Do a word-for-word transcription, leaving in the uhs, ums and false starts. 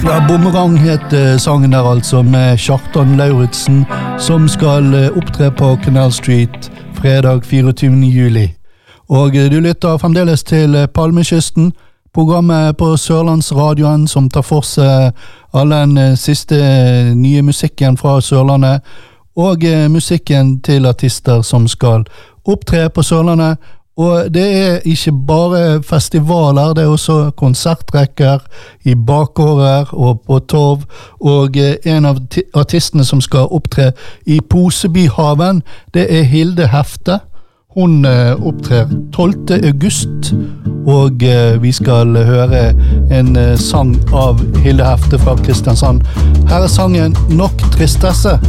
Ja, Bumerang heter sangen der altså, med Kjartan Lauritsen, som skal opptre på Canal Street fredag fireogtyvende juli. Og du lytter fremdeles til Palmekysten, programmet på Sørlandsradioen som tar for seg all den siste nye musikken fra Sørlandet, og musikken til artister som skal opptre på Sørlandet. Og det er ikke bare festivaler, det er også konsertrekker i bakgårder og på torv, og en av artistene som skal opptre i Posebyhaven, det er Hilde Hefte. Hun opptrer tolvte august, og vi skal høre en sang av Hilde Hefte fra Kristiansand. Her er sangen Nok Tristesse.